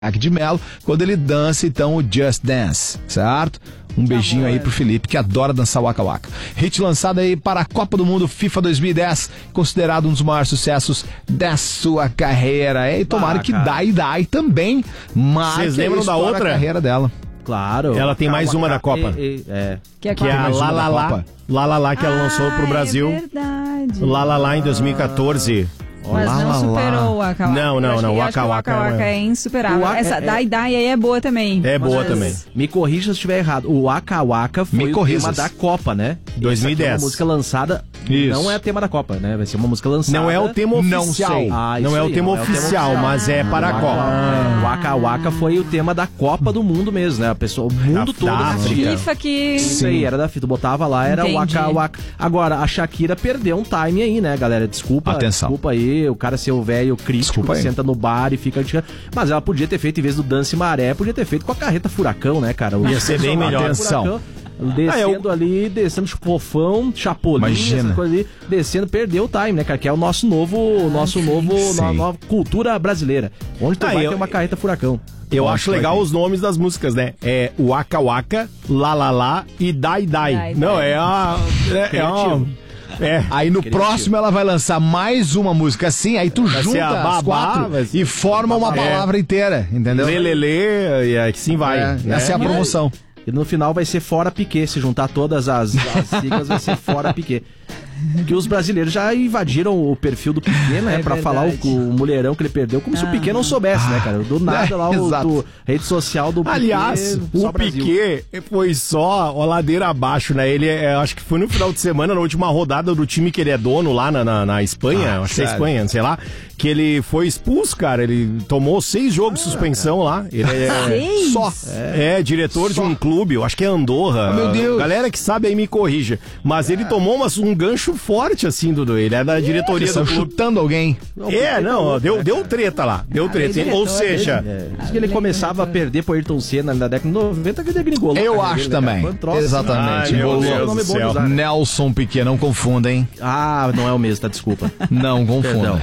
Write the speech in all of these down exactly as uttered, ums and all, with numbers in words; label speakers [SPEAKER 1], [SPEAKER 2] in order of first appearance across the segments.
[SPEAKER 1] de Mello, quando ele dança então o Just Dance, certo? Um beijinho aí pro Felipe, que adora dançar Waka Waka. Hit lançado aí para a Copa do Mundo FIFA dois mil e dez, considerado um dos maiores sucessos da sua carreira. E tomara ah, que Dai Dai também marque.
[SPEAKER 2] Vocês lembram da outra?
[SPEAKER 1] A carreira dela.
[SPEAKER 3] Claro.
[SPEAKER 2] Ela tem mais uma da Copa.
[SPEAKER 3] E, e, é.
[SPEAKER 2] Que é, que é a Lá Lá Lá. Lá Lá Lá que ela lançou pro Brasil.
[SPEAKER 4] É verdade.
[SPEAKER 2] Lá Lá Lá em dois mil e quatorze.
[SPEAKER 4] Mas
[SPEAKER 1] lá,
[SPEAKER 4] não
[SPEAKER 1] lá,
[SPEAKER 4] superou o Waka Waka.
[SPEAKER 2] Não, não, não. O Waka Waka,
[SPEAKER 4] Waka Waka é insuperável.
[SPEAKER 3] Waka,
[SPEAKER 4] Essa
[SPEAKER 3] é,
[SPEAKER 4] Dai Dai aí é boa também.
[SPEAKER 2] É boa
[SPEAKER 4] mas...
[SPEAKER 2] também.
[SPEAKER 3] Me corrija se eu estiver errado. O Waka Waka foi
[SPEAKER 1] Me
[SPEAKER 3] o
[SPEAKER 1] corrijas.
[SPEAKER 3] tema da Copa, né?
[SPEAKER 2] dois mil e dez.
[SPEAKER 3] É uma música lançada.
[SPEAKER 1] Isso.
[SPEAKER 3] Não é tema da Copa, né? Vai ser uma música lançada.
[SPEAKER 2] Não é o tema oficial.
[SPEAKER 1] Não sei.
[SPEAKER 3] Ah,
[SPEAKER 2] não é o
[SPEAKER 3] aí,
[SPEAKER 2] tema
[SPEAKER 3] não é o tema
[SPEAKER 2] oficial,
[SPEAKER 3] oficial.
[SPEAKER 2] mas é para a
[SPEAKER 3] Waka,
[SPEAKER 2] Copa.
[SPEAKER 3] é, o Waka Waka foi o tema da Copa do mundo mesmo, né? A pessoa, o mundo
[SPEAKER 2] Da-
[SPEAKER 3] todo.
[SPEAKER 2] da
[SPEAKER 3] assistia.
[SPEAKER 4] FIFA que...
[SPEAKER 3] Isso aí, era da FIFA. Tu botava lá, era o
[SPEAKER 4] Entendi.
[SPEAKER 3] Waka Waka. Agora, a Shakira perdeu um time aí, né, galera? Desculpa.
[SPEAKER 1] Atenção.
[SPEAKER 3] Desculpa aí, o cara ser o velho crítico
[SPEAKER 1] Desculpa
[SPEAKER 3] que
[SPEAKER 1] aí.
[SPEAKER 3] senta no bar e fica... Mas ela podia ter feito, em vez do Dance Maré, podia ter feito com a carreta Furacão, né, cara? O
[SPEAKER 2] Ia ser bem melhor.
[SPEAKER 1] Atenção.
[SPEAKER 3] Descendo
[SPEAKER 2] Ah, eu-
[SPEAKER 3] ali, descendo fofão, chapolim,
[SPEAKER 1] Imagina.
[SPEAKER 3] essas coisas ali, descendo, perdeu o time, né, cara? Que é o nosso novo, o nosso novo,
[SPEAKER 1] sim.
[SPEAKER 3] no- nova cultura brasileira. Onde tu
[SPEAKER 2] Ah,
[SPEAKER 3] vai
[SPEAKER 2] eu-
[SPEAKER 3] ter uma carreta furacão.
[SPEAKER 2] Eu
[SPEAKER 1] Ótimo,
[SPEAKER 2] acho legal
[SPEAKER 1] vai ter.
[SPEAKER 2] os nomes das músicas, né? É Waka Waka, Lá Lá Lá e Dai Dai.
[SPEAKER 4] Dai
[SPEAKER 2] Não,
[SPEAKER 4] Dai.
[SPEAKER 2] é a... É, é uma... É.
[SPEAKER 1] Aí no
[SPEAKER 3] Criativo.
[SPEAKER 1] próximo ela vai lançar mais uma música assim, aí tu
[SPEAKER 2] Vai ser
[SPEAKER 1] junta
[SPEAKER 2] a
[SPEAKER 1] as
[SPEAKER 2] babá,
[SPEAKER 1] quatro
[SPEAKER 2] vai ser-
[SPEAKER 1] e forma uma
[SPEAKER 2] É.
[SPEAKER 1] palavra inteira, entendeu?
[SPEAKER 2] Lelele, e assim vai.
[SPEAKER 1] É,
[SPEAKER 2] né?
[SPEAKER 1] essa é a promoção.
[SPEAKER 3] E no final vai ser fora Piquet. Se juntar todas as, as siglas, vai ser fora Piquet. Que os brasileiros já invadiram o perfil do Piquet, né?
[SPEAKER 4] É
[SPEAKER 3] pra falar o,
[SPEAKER 4] verdade.
[SPEAKER 3] o mulherão que ele perdeu, como se o
[SPEAKER 4] Ah.
[SPEAKER 3] Piquet não soubesse, né, cara? Do nada
[SPEAKER 1] É,
[SPEAKER 3] lá, o
[SPEAKER 1] exato.
[SPEAKER 3] do, rede social do Piquet.
[SPEAKER 2] Aliás,
[SPEAKER 3] só
[SPEAKER 2] o
[SPEAKER 3] Brasil.
[SPEAKER 2] Piquet foi só ó, ladeira abaixo, né? Ele, é, acho que foi no final de semana, na última rodada do time que ele é dono lá na, na, na Espanha,
[SPEAKER 1] Ah,
[SPEAKER 2] acho que é
[SPEAKER 1] sério?
[SPEAKER 2] Espanha, sei lá, que ele foi expulso, cara. Ele tomou seis jogos de suspensão lá. Ele é
[SPEAKER 4] Seis?
[SPEAKER 1] Só.
[SPEAKER 2] É, diretor de um clube, eu acho que é Andorra.
[SPEAKER 1] Oh, meu Deus.
[SPEAKER 2] Galera que sabe aí me corrija. Mas ele tomou umas, um gancho forte, assim, do ele é da diretoria
[SPEAKER 1] Estão
[SPEAKER 2] do clube.
[SPEAKER 1] chutando alguém.
[SPEAKER 2] É, não, ó, deu, deu treta lá. Deu treta.
[SPEAKER 4] ele é
[SPEAKER 2] Ou
[SPEAKER 4] diretor,
[SPEAKER 2] seja,
[SPEAKER 3] É, diz que ele começava a perder pro Ayrton Senna na década de noventa, que ele gringolou.
[SPEAKER 1] Eu acho também. Exatamente.
[SPEAKER 2] Ai, meu
[SPEAKER 1] Embolou.
[SPEAKER 2] Deus
[SPEAKER 3] nome
[SPEAKER 2] do
[SPEAKER 3] bom de
[SPEAKER 2] céu.
[SPEAKER 3] usar, né?
[SPEAKER 1] Nelson Piquet, não confundem.
[SPEAKER 3] Ah, não é o mesmo, tá? Desculpa.
[SPEAKER 1] Não confundam.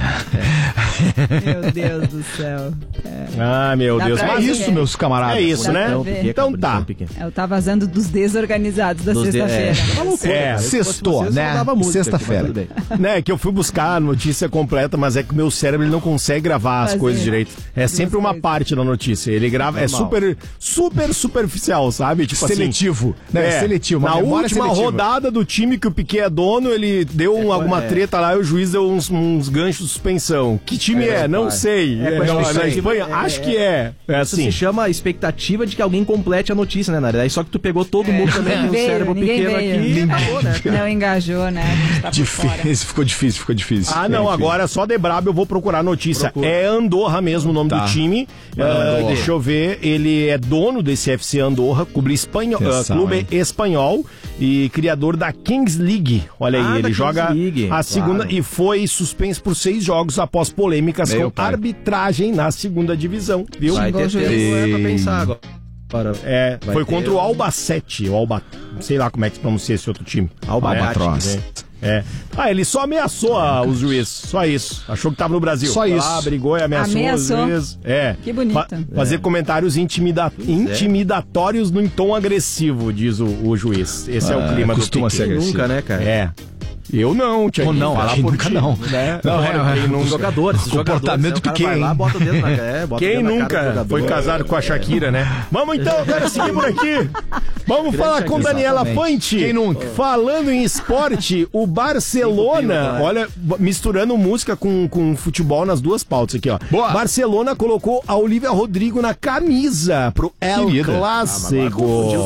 [SPEAKER 3] Perdão.
[SPEAKER 4] Meu Deus do céu.
[SPEAKER 2] Ah, meu
[SPEAKER 4] Dá
[SPEAKER 2] Deus.
[SPEAKER 4] pra
[SPEAKER 1] É
[SPEAKER 2] Mas
[SPEAKER 4] ver.
[SPEAKER 1] isso, meus camaradas.
[SPEAKER 2] é isso,
[SPEAKER 4] Dá
[SPEAKER 2] né?
[SPEAKER 4] pra
[SPEAKER 3] Então,
[SPEAKER 4] ver.
[SPEAKER 3] Piquet,
[SPEAKER 2] Então
[SPEAKER 3] acabou de
[SPEAKER 2] tá.
[SPEAKER 3] dizer o Piquet.
[SPEAKER 4] É, eu tá vazando dos desorganizados da
[SPEAKER 3] Dos de-
[SPEAKER 4] sexta-feira.
[SPEAKER 3] É, é uma loucura,
[SPEAKER 2] É,
[SPEAKER 3] cara. Se fosse
[SPEAKER 1] sextou,
[SPEAKER 3] vocês, eu
[SPEAKER 1] né?
[SPEAKER 3] mandava música aqui, mas
[SPEAKER 1] Sexta-feira.
[SPEAKER 3] tudo bem.
[SPEAKER 2] Né, que eu fui buscar a notícia completa, mas é que o meu cérebro ele não consegue gravar as
[SPEAKER 4] Fazer
[SPEAKER 2] coisas direito. É
[SPEAKER 4] duas
[SPEAKER 2] sempre uma
[SPEAKER 4] coisas.
[SPEAKER 2] parte da notícia. Ele grava, é
[SPEAKER 3] Normal.
[SPEAKER 2] super, super superficial, sabe? Tipo
[SPEAKER 1] Seletivo.
[SPEAKER 2] assim.
[SPEAKER 1] Né?
[SPEAKER 2] É,
[SPEAKER 1] Seletivo. uma
[SPEAKER 2] Na
[SPEAKER 1] memória
[SPEAKER 2] última
[SPEAKER 1] seletiva.
[SPEAKER 2] rodada do time que o Piquet é dono, ele deu um- alguma
[SPEAKER 3] é.
[SPEAKER 2] treta lá e o juiz deu uns, uns ganchos de suspensão. Que time é?
[SPEAKER 3] É,
[SPEAKER 2] não
[SPEAKER 3] pai.
[SPEAKER 2] sei.
[SPEAKER 3] É,
[SPEAKER 2] É,
[SPEAKER 3] não
[SPEAKER 2] na
[SPEAKER 3] sei.
[SPEAKER 2] Espanha?
[SPEAKER 3] É,
[SPEAKER 2] Acho
[SPEAKER 3] é,
[SPEAKER 2] que é. É
[SPEAKER 3] Isso
[SPEAKER 2] assim.
[SPEAKER 3] se chama a expectativa de que alguém complete a notícia, né, Nara? Aí só que tu pegou todo mundo também com o
[SPEAKER 4] Veio,
[SPEAKER 3] cérebro
[SPEAKER 4] ninguém
[SPEAKER 3] pequeno
[SPEAKER 4] veio.
[SPEAKER 3] aqui e acabou, né?
[SPEAKER 4] Não engajou, né? A gente tá por fora.
[SPEAKER 1] Difícil, ficou difícil, ficou difícil.
[SPEAKER 2] Ah, não,
[SPEAKER 1] Ficou
[SPEAKER 2] agora só de brabo eu vou procurar a notícia.
[SPEAKER 3] Procura.
[SPEAKER 2] É Andorra mesmo o nome
[SPEAKER 1] Tá.
[SPEAKER 2] do time. Ah,
[SPEAKER 1] Andorra.
[SPEAKER 2] deixa eu ver, ele é dono desse F C Andorra, clube espanhol, ah,
[SPEAKER 1] Atenção,
[SPEAKER 2] clube
[SPEAKER 1] hein?
[SPEAKER 2] espanhol e criador da Kings League. Olha
[SPEAKER 3] Ah,
[SPEAKER 2] aí,
[SPEAKER 3] da
[SPEAKER 2] ele
[SPEAKER 3] Kings
[SPEAKER 2] joga
[SPEAKER 3] League,
[SPEAKER 2] a
[SPEAKER 3] claro.
[SPEAKER 2] segunda e foi suspenso por seis jogos após polêmicas
[SPEAKER 1] Meu
[SPEAKER 2] com
[SPEAKER 1] pai.
[SPEAKER 2] arbitragem na segunda divisão, viu?
[SPEAKER 3] Vai ter
[SPEAKER 4] Xingou o
[SPEAKER 3] tempo
[SPEAKER 4] juiz.
[SPEAKER 3] é, pra pensar agora. Agora,
[SPEAKER 2] É,
[SPEAKER 3] vai
[SPEAKER 2] foi
[SPEAKER 3] ter
[SPEAKER 2] contra o
[SPEAKER 3] um-
[SPEAKER 2] Albacete, o Alba, sei lá como é que se pronuncia esse outro time.
[SPEAKER 3] Albacete,
[SPEAKER 1] Albatroz.
[SPEAKER 2] né? É. Ah, ele só ameaçou ah, os juízes, só isso. Achou que tava no Brasil.
[SPEAKER 1] Só
[SPEAKER 2] Foi
[SPEAKER 1] isso.
[SPEAKER 2] lá, brigou e ameaçou,
[SPEAKER 4] Ameaçou.
[SPEAKER 2] os juízes. É.
[SPEAKER 4] Que bonito.
[SPEAKER 2] Fa- fazer comentários intimida-
[SPEAKER 3] é.
[SPEAKER 2] intimidatórios no tom agressivo, diz o, o juiz. Esse é o
[SPEAKER 1] Ah,
[SPEAKER 2] clima do
[SPEAKER 1] costuma
[SPEAKER 2] Piquet.
[SPEAKER 1] ser agressivo.
[SPEAKER 3] Nunca, né, cara?
[SPEAKER 2] É. Eu não, Tiaguinho.
[SPEAKER 1] Ou não,
[SPEAKER 2] falar
[SPEAKER 1] acho que
[SPEAKER 2] por
[SPEAKER 1] nunca
[SPEAKER 2] ti,
[SPEAKER 1] não.
[SPEAKER 2] Né?
[SPEAKER 1] Não, é,
[SPEAKER 2] quem
[SPEAKER 1] é.
[SPEAKER 2] nunca,
[SPEAKER 3] Jogadores,
[SPEAKER 1] Comportamento
[SPEAKER 3] jogadores, né? O cara
[SPEAKER 1] Piquet,
[SPEAKER 3] vai lá,
[SPEAKER 1] hein?
[SPEAKER 3] bota o dedo na cara. É, bota o
[SPEAKER 2] Quem
[SPEAKER 3] dedo na cara do
[SPEAKER 2] nunca
[SPEAKER 3] jogador.
[SPEAKER 2] foi casado com a Shakira, né? Vamos então, agora seguir por aqui. Vamos falar com
[SPEAKER 3] Shakira.
[SPEAKER 2] Daniela
[SPEAKER 1] Exatamente.
[SPEAKER 2] Fante.
[SPEAKER 1] Quem nunca?
[SPEAKER 2] Falando em esporte, o Barcelona,
[SPEAKER 3] Fico
[SPEAKER 2] olha, misturando música com, com futebol nas duas pautas aqui, ó.
[SPEAKER 1] Boa.
[SPEAKER 2] Barcelona colocou a Olivia Rodrigo na camisa pro El
[SPEAKER 1] Querida.
[SPEAKER 2] Clássico.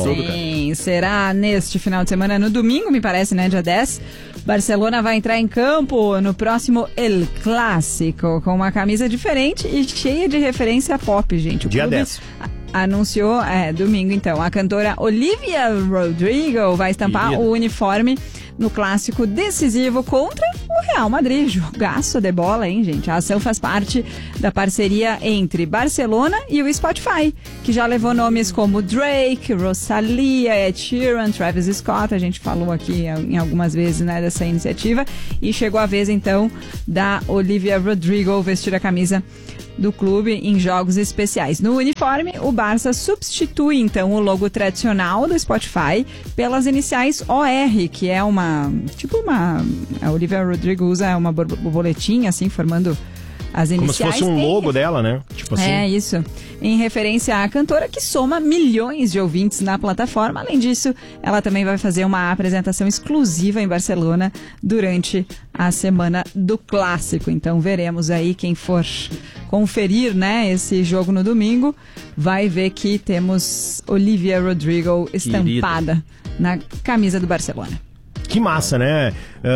[SPEAKER 4] Sim, será neste final de semana, no domingo, me parece, né? Dia dez. Barcelona vai entrar em campo no próximo El Clássico, com uma camisa diferente e cheia de referência pop, gente. O
[SPEAKER 2] Dia
[SPEAKER 4] clube
[SPEAKER 2] dez.
[SPEAKER 4] a- Anunciou, é, domingo então, a cantora Olivia Rodrigo vai estampar
[SPEAKER 3] Querida.
[SPEAKER 4] o uniforme no clássico decisivo contra o Real Madrid. Jogaço de bola, hein, gente? A ação faz parte da parceria entre Barcelona e o Spotify, que já levou nomes como Drake, Rosalia, Ed Sheeran, Travis Scott. A gente falou aqui em algumas vezes, né, dessa iniciativa. E chegou a vez, então, da Olivia Rodrigo vestir a camisa do clube em jogos especiais. No uniforme, o Barça substitui então o logo tradicional do Spotify pelas iniciais O R, que é uma, tipo uma, a Olivia Rodrigo usa uma borboletinha assim, formando as iniciais.
[SPEAKER 2] Como se fosse um logo dela, né? Tipo assim.
[SPEAKER 4] É, isso. Em referência à cantora que soma milhões de ouvintes na plataforma. Além disso, ela também vai fazer uma apresentação exclusiva em Barcelona durante a semana do Clássico. Então veremos aí quem for conferir, né, esse jogo no domingo, vai ver que temos Olivia Rodrigo estampada na camisa do Barcelona.
[SPEAKER 2] Que massa, né?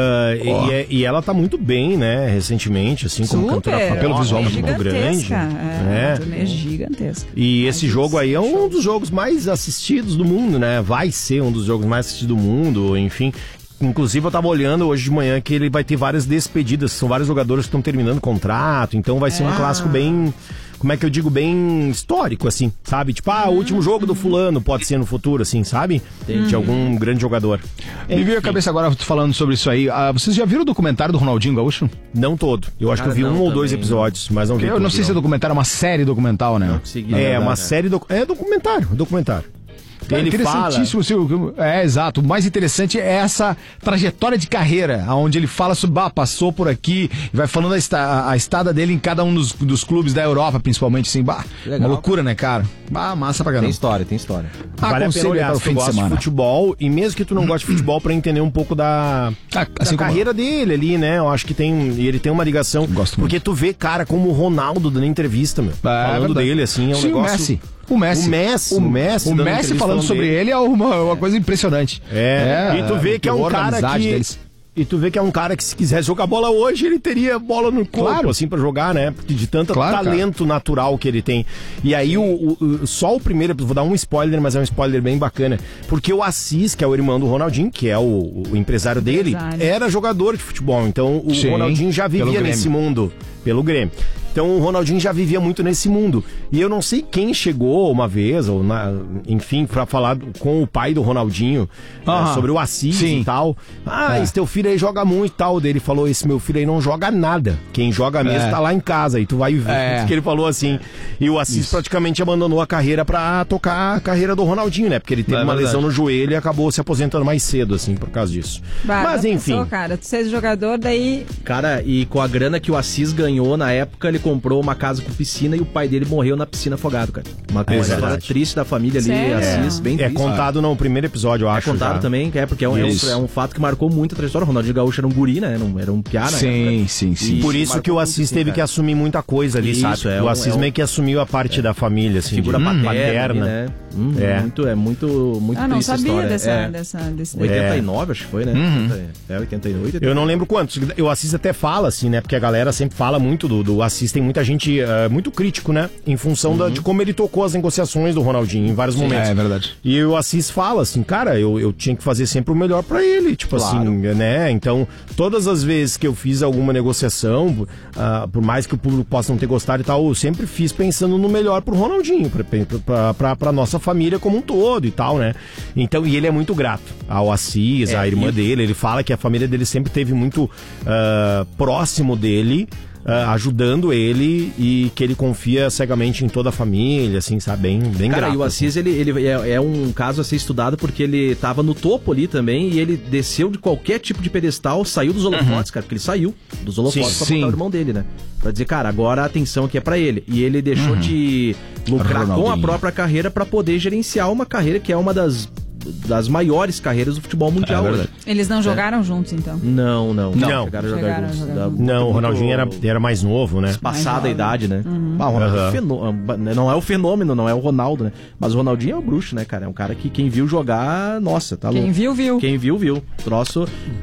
[SPEAKER 2] Uh, e, e ela tá muito bem, né? Recentemente, assim, como
[SPEAKER 4] Super,
[SPEAKER 2] cantora pelo
[SPEAKER 4] ó,
[SPEAKER 2] visual
[SPEAKER 4] é
[SPEAKER 2] muito grande.
[SPEAKER 4] É,
[SPEAKER 2] né?
[SPEAKER 4] a turnê é gigantesca.
[SPEAKER 2] E esse jogo aí é um dos jogos mais assistidos do mundo, né? Vai ser um dos jogos mais assistidos do mundo, enfim. Inclusive eu tava olhando hoje de manhã que ele vai ter várias despedidas, são vários jogadores que estão terminando contrato, então vai ser um
[SPEAKER 4] Ah.
[SPEAKER 2] clássico bem, como é que eu digo, bem histórico, assim, sabe? Tipo, ah, o último jogo do fulano pode ser no futuro, assim, sabe? De algum grande jogador.
[SPEAKER 1] Me veio a cabeça agora falando sobre isso aí. Ah, vocês já viram o documentário do Ronaldinho Gaúcho?
[SPEAKER 2] Não todo. Eu acho
[SPEAKER 3] Cara,
[SPEAKER 2] que eu vi
[SPEAKER 3] não,
[SPEAKER 2] um ou dois
[SPEAKER 3] também.
[SPEAKER 2] episódios, mas não vi
[SPEAKER 1] Eu
[SPEAKER 2] tudo,
[SPEAKER 1] não sei se é documentário, é uma série documental, né?
[SPEAKER 3] consegui.
[SPEAKER 2] É,
[SPEAKER 3] verdade,
[SPEAKER 2] uma
[SPEAKER 3] né?
[SPEAKER 2] série... Do... É documentário, documentário.
[SPEAKER 1] Cara,
[SPEAKER 2] Ele fala...
[SPEAKER 1] interessantíssimo, Silvio. É, exato. O mais interessante é essa trajetória de carreira, onde ele fala sobre, ah, passou por aqui, e vai falando a, esta, a estada dele em cada um dos, dos clubes da Europa, principalmente, assim, bah,
[SPEAKER 3] Legal.
[SPEAKER 1] uma loucura, né, cara? Bah, massa pra
[SPEAKER 3] Tem
[SPEAKER 1] caramba.
[SPEAKER 3] história, tem história.
[SPEAKER 2] Vale a pena
[SPEAKER 1] Aconselho
[SPEAKER 2] olhar
[SPEAKER 1] para o
[SPEAKER 2] se tu
[SPEAKER 1] fim de
[SPEAKER 2] gosta de
[SPEAKER 1] semana.
[SPEAKER 2] futebol, e mesmo que tu não goste de futebol, pra entender um pouco da,
[SPEAKER 1] Ah,
[SPEAKER 2] da
[SPEAKER 1] assim como-
[SPEAKER 2] carreira dele ali, né? Eu acho que tem, e ele tem uma ligação,
[SPEAKER 1] Gosto
[SPEAKER 2] porque
[SPEAKER 1] muito.
[SPEAKER 2] tu vê cara como o Ronaldo dando entrevista, meu,
[SPEAKER 1] É,
[SPEAKER 2] falando
[SPEAKER 1] verdade.
[SPEAKER 2] dele, assim, é um
[SPEAKER 1] Sim,
[SPEAKER 2] negócio...
[SPEAKER 1] o Messi. O Messi.
[SPEAKER 2] O Messi, o Messi
[SPEAKER 1] o
[SPEAKER 2] dando
[SPEAKER 1] Messi
[SPEAKER 2] entrevista
[SPEAKER 1] falando
[SPEAKER 2] falando
[SPEAKER 1] sobre
[SPEAKER 2] dele.
[SPEAKER 1] ele é uma, uma coisa impressionante.
[SPEAKER 2] É, e tu vê que é um
[SPEAKER 1] teor da
[SPEAKER 2] cara
[SPEAKER 1] amizade
[SPEAKER 2] que...
[SPEAKER 1] deles.
[SPEAKER 2] E tu vê que é um cara que se quisesse jogar bola hoje, ele teria bola no corpo,
[SPEAKER 1] Claro.
[SPEAKER 2] assim, pra jogar, né? Porque de tanto
[SPEAKER 1] Claro,
[SPEAKER 2] talento natural que ele tem. E aí, o, o- o- só o primeiro, vou dar um spoiler, mas é um spoiler bem bacana. Porque o Assis, que é o irmão do Ronaldinho, que é o, o empresário dele,
[SPEAKER 4] Empresário.
[SPEAKER 2] era jogador de futebol. Então, o
[SPEAKER 1] Sim,
[SPEAKER 2] Ronaldinho já
[SPEAKER 1] pelo
[SPEAKER 2] vivia
[SPEAKER 1] Grêmio.
[SPEAKER 2] nesse mundo, pelo Grêmio. Então o Ronaldinho já vivia muito nesse mundo. E eu não sei quem chegou uma vez, ou na- enfim, pra falar com o pai do Ronaldinho
[SPEAKER 1] Aham.
[SPEAKER 2] eh, sobre o Assis
[SPEAKER 1] Sim.
[SPEAKER 2] e tal. Ah,
[SPEAKER 1] É.
[SPEAKER 2] esse teu filho aí joga muito e tal. Daí ele falou, esse meu filho aí não joga nada. Quem joga mesmo
[SPEAKER 1] É.
[SPEAKER 2] tá lá em casa. E tu vai ver
[SPEAKER 1] É.
[SPEAKER 2] que ele falou assim. E o Assis praticamente abandonou a carreira pra tocar a carreira do Ronaldinho, né? Porque ele teve
[SPEAKER 1] É
[SPEAKER 2] uma
[SPEAKER 1] verdade.
[SPEAKER 2] lesão no joelho e acabou se aposentando mais cedo, assim, por causa disso.
[SPEAKER 4] Bah,
[SPEAKER 2] Mas
[SPEAKER 4] já
[SPEAKER 2] enfim.
[SPEAKER 4] pensou, cara, tu ser jogador, daí
[SPEAKER 3] Cara, e com a grana que o Assis ganhou na época, ele comprou uma casa com piscina e o pai dele morreu na piscina afogado, cara. Uma
[SPEAKER 2] É
[SPEAKER 3] história
[SPEAKER 2] verdade.
[SPEAKER 3] triste da família ali,
[SPEAKER 4] Sério?
[SPEAKER 3] Assis, bem
[SPEAKER 2] É
[SPEAKER 3] triste.
[SPEAKER 2] contado no primeiro episódio, eu
[SPEAKER 3] É
[SPEAKER 2] acho.
[SPEAKER 3] contado
[SPEAKER 2] já.
[SPEAKER 3] também, é porque é um, é, um,
[SPEAKER 1] Isso.
[SPEAKER 3] é um fato que marcou muito a trajetória. O Ronaldinho Gaúcho era um guri, né? Era um, era um piá na
[SPEAKER 1] Sim,
[SPEAKER 3] época.
[SPEAKER 1] sim, sim.
[SPEAKER 3] E
[SPEAKER 2] Por isso
[SPEAKER 3] marcou
[SPEAKER 2] que o
[SPEAKER 3] muito,
[SPEAKER 2] Assis
[SPEAKER 3] assim,
[SPEAKER 2] teve
[SPEAKER 3] cara.
[SPEAKER 2] que assumir muita coisa ali,
[SPEAKER 3] Isso,
[SPEAKER 2] sabe?
[SPEAKER 3] é
[SPEAKER 2] o
[SPEAKER 3] um-
[SPEAKER 2] Assis
[SPEAKER 3] é um-
[SPEAKER 2] meio que assumiu a parte da família, assim.
[SPEAKER 3] Figura
[SPEAKER 2] de-
[SPEAKER 3] paterna, ali, né? Hum,
[SPEAKER 2] É.
[SPEAKER 3] Muito, é muito, muito
[SPEAKER 4] ah, não
[SPEAKER 3] triste a
[SPEAKER 4] sabia
[SPEAKER 3] história.
[SPEAKER 4] dessa,
[SPEAKER 3] é.
[SPEAKER 4] dessa, desse
[SPEAKER 3] oitenta e nove, acho que foi, né? É, oitenta e oito.
[SPEAKER 2] Eu não lembro quantos. O Assis até fala, assim, né? Porque a galera sempre fala muito do, do Assis. Tem muita gente eh, muito crítico, né? Em função da- de como ele tocou as negociações do Ronaldinho em vários momentos.
[SPEAKER 1] É, é verdade.
[SPEAKER 2] E o Assis fala assim, cara, eu, eu tinha que fazer sempre o melhor pra ele, tipo
[SPEAKER 3] Claro.
[SPEAKER 2] assim, né? Então, todas as vezes que eu fiz alguma negociação, ah, por mais que o público possa não ter gostado e tal, eu sempre fiz pensando no melhor pro Ronaldinho, pra, pra, pra, pra nossa família como um todo e tal, né? Então, e ele é muito grato ao Assis,
[SPEAKER 3] É,
[SPEAKER 2] à irmã
[SPEAKER 3] e-
[SPEAKER 2] dele, ele fala que a família dele sempre teve muito ah, próximo dele, ah, ajudando ele e que ele confia cegamente em toda a família, assim, sabe? Bem, bem
[SPEAKER 3] Cara,
[SPEAKER 2] grato.
[SPEAKER 3] e o Assis, ele, ele é, é um caso a ser estudado porque ele tava no topo ali também e ele desceu de qualquer tipo de pedestal, saiu dos holofotes, cara, porque ele saiu dos holofotes
[SPEAKER 1] Sim,
[SPEAKER 3] pra botar
[SPEAKER 1] sim.
[SPEAKER 3] o irmão dele, né? Pra dizer, cara, agora a atenção aqui é pra ele. E ele deixou de lucrar com a
[SPEAKER 1] Ronaldinho.
[SPEAKER 3] própria carreira pra poder gerenciar uma carreira que é uma das, das maiores carreiras do futebol mundial
[SPEAKER 1] É
[SPEAKER 3] hoje.
[SPEAKER 1] verdade.
[SPEAKER 4] Eles não jogaram juntos, então.
[SPEAKER 3] Não, não.
[SPEAKER 2] Não.
[SPEAKER 3] Chegaram a jogar
[SPEAKER 4] Chegaram a
[SPEAKER 3] juntos.
[SPEAKER 4] jogar
[SPEAKER 3] Da-
[SPEAKER 4] juntos.
[SPEAKER 2] Não, o
[SPEAKER 3] muito-
[SPEAKER 2] Ronaldinho era, era mais novo, né?
[SPEAKER 3] Passada a
[SPEAKER 4] jovem.
[SPEAKER 3] idade, né? Ah, o Ronaldo é
[SPEAKER 2] Aham.
[SPEAKER 3] um fenô- não é o fenômeno, não é o Ronaldo, né? Mas o Ronaldinho é o bruxo, né, cara? É um cara que quem viu jogar, nossa, tá louco.
[SPEAKER 4] Quem viu, viu.
[SPEAKER 3] Quem viu, viu. Troço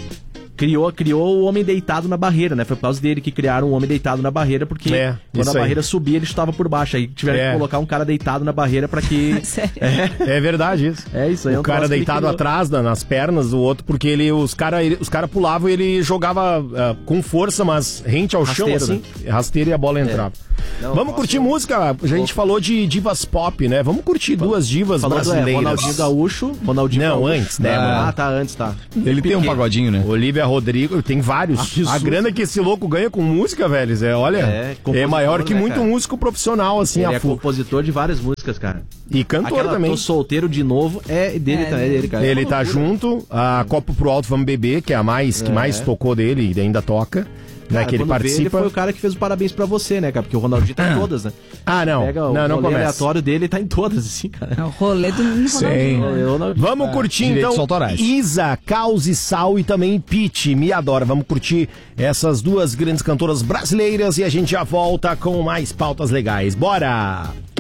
[SPEAKER 3] criou, criou o homem deitado na barreira, né? Foi por causa dele que criaram o homem deitado na barreira, porque
[SPEAKER 2] É,
[SPEAKER 3] quando
[SPEAKER 2] isso
[SPEAKER 3] a
[SPEAKER 2] aí.
[SPEAKER 3] barreira subia, ele estava por baixo. Aí tiveram
[SPEAKER 2] É.
[SPEAKER 3] que colocar um cara deitado na barreira pra que...
[SPEAKER 4] Sério.
[SPEAKER 2] É verdade isso.
[SPEAKER 3] É isso aí. é
[SPEAKER 2] O
[SPEAKER 3] um
[SPEAKER 2] cara
[SPEAKER 3] troço que ele
[SPEAKER 2] deitado
[SPEAKER 3] criou.
[SPEAKER 2] atrás da- nas pernas do outro, porque ele, os caras os cara pulavam e ele jogava ah, com força, mas rente ao
[SPEAKER 3] Rasteiro,
[SPEAKER 2] chão, assim, rasteiro e a bola entrava.
[SPEAKER 3] Não,
[SPEAKER 2] Vamos
[SPEAKER 3] nossa,
[SPEAKER 2] curtir música? A gente falou de divas pop, né? Vamos curtir duas divas
[SPEAKER 3] Falou do é,
[SPEAKER 2] brasileiras.
[SPEAKER 3] Ronaldinho Gaúcho, Ronaldinho
[SPEAKER 2] Não,
[SPEAKER 3] Gaúcho.
[SPEAKER 2] antes, né,
[SPEAKER 3] Ah,
[SPEAKER 2] mano?
[SPEAKER 3] tá, antes, tá.
[SPEAKER 1] Ele tem um pagodinho, né?
[SPEAKER 2] Olivia Rodrigo, tem vários.
[SPEAKER 3] Absurdo.
[SPEAKER 2] A grana que esse louco ganha com música, velho, é, olha,
[SPEAKER 3] É,
[SPEAKER 2] é, maior que
[SPEAKER 3] né,
[SPEAKER 2] muito
[SPEAKER 3] cara?
[SPEAKER 2] músico profissional, assim,
[SPEAKER 3] Ele
[SPEAKER 2] a
[SPEAKER 3] é
[SPEAKER 2] fu-
[SPEAKER 3] compositor de várias músicas, cara.
[SPEAKER 2] E cantor
[SPEAKER 3] Aquela
[SPEAKER 2] também.
[SPEAKER 3] Tô Solteiro de Novo é dele,
[SPEAKER 4] É,
[SPEAKER 3] tá, é dele, cara.
[SPEAKER 2] Ele
[SPEAKER 3] É uma
[SPEAKER 2] tá
[SPEAKER 3] loucura.
[SPEAKER 2] junto, a Copo pro Alto Vamos Beber, que é a mais, que
[SPEAKER 3] É.
[SPEAKER 2] mais tocou dele e ainda toca, né,
[SPEAKER 3] Cara,
[SPEAKER 2] que ele
[SPEAKER 3] quando vê,
[SPEAKER 2] participa.
[SPEAKER 3] Ele foi o cara que fez o parabéns pra você, né, cara? Porque o Ronaldinho tá em todas, né?
[SPEAKER 2] Ah, não,
[SPEAKER 3] Pega o
[SPEAKER 2] não, não
[SPEAKER 3] rolê
[SPEAKER 2] começa.
[SPEAKER 3] aleatório dele e tá em todas, assim, cara.
[SPEAKER 4] É o rolê do
[SPEAKER 1] Sim.
[SPEAKER 3] Eu não-
[SPEAKER 2] Vamos curtir
[SPEAKER 1] direitos
[SPEAKER 2] então
[SPEAKER 1] autorais.
[SPEAKER 2] Isa, Caos e Sal e também Pitty, Me Adora. Vamos curtir essas duas grandes cantoras brasileiras e a gente já volta com mais pautas legais. Bora!